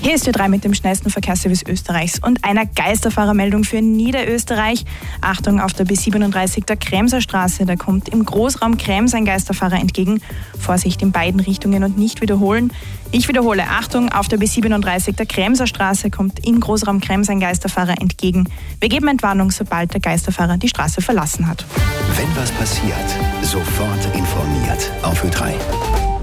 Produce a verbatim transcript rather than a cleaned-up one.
Hier ist Ö drei mit dem schnellsten Verkehrsservice Österreichs und einer Geisterfahrermeldung für Niederösterreich. Achtung, auf der B siebenunddreißig der Kremser Straße, da kommt im Großraum Krems ein Geisterfahrer entgegen. Vorsicht in beiden Richtungen und nicht wiederholen. Ich wiederhole, Achtung, auf der B siebenunddreißig der Kremser Straße kommt im Großraum Krems ein Geisterfahrer entgegen. Wir geben Entwarnung, sobald der Geisterfahrer die Straße verlassen hat. Wenn was passiert, sofort informiert auf Ö drei.